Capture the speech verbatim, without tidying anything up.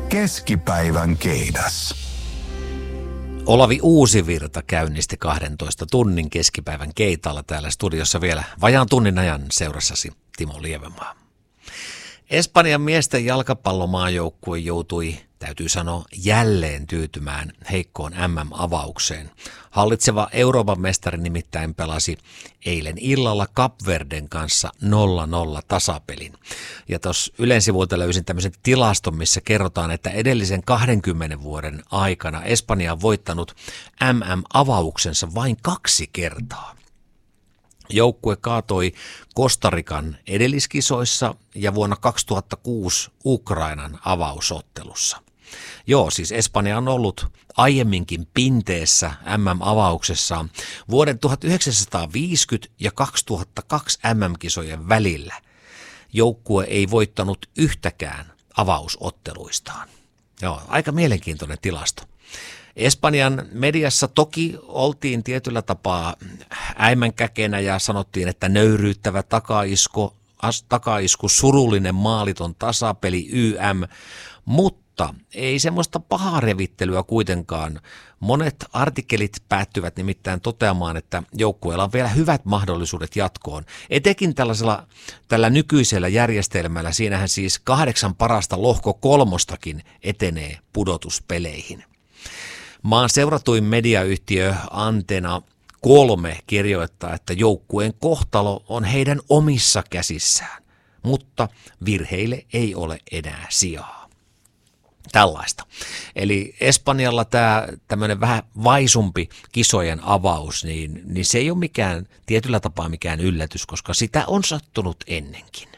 Keskipäivän keidas. Olavi Uusivirta käynnisti kahdentoista tunnin keskipäivän keitalla täällä studiossa vielä vajaan tunnin ajan seurassasi Timo Lievemaa. Espanjan miesten jalkapallomaajoukkue joutui, täytyy sanoa, jälleen tyytymään heikkoon M M-avaukseen. Hallitseva Euroopan mestari nimittäin pelasi eilen illalla Kapverden kanssa nolla nolla tasapelin. Ja tuossa Ylen sivuilta löysin tämmöisen tilaston, missä kerrotaan, että edellisen kahdenkymmenen vuoden aikana Espanja on voittanut M M-avauksensa vain kaksi kertaa. Joukkue kaatoi Kostarikan edelliskisoissa ja vuonna kaksituhattakuusi Ukrainan avausottelussa. Joo, siis Espanja on ollut aiemminkin pinteessä M M-avauksessa vuoden tuhatyhdeksänsataaviisikymmentä ja kaksituhattakaksi M M-kisojen välillä. Joukkue ei voittanut yhtäkään avausotteluistaan. Joo, aika mielenkiintoinen tilasto. Espanjan mediassa toki oltiin tietyllä tapaa äimänkäkenä ja sanottiin, että nöyryyttävä takaisku, takaisku surullinen maaliton tasapeli Y M, mutta ei semmoista pahaa revittelyä kuitenkaan. Monet artikkelit päättyvät nimittäin toteamaan, että joukkueella on vielä hyvät mahdollisuudet jatkoon. Etenkin tällaisella, tällä nykyisellä järjestelmällä, siinähän siis kahdeksan parasta lohko kolmostakin etenee pudotuspeleihin. Maan seuratuin mediayhtiö Antena kolme kirjoittaa, että joukkueen kohtalo on heidän omissa käsissään, mutta virheille ei ole enää sijaa. Tällaista. Eli Espanjalla tämä tämmöinen vähän vaisumpi kisojen avaus, niin, niin se ei ole mikään tietyllä tapaa mikään yllätys, koska sitä on sattunut ennenkin.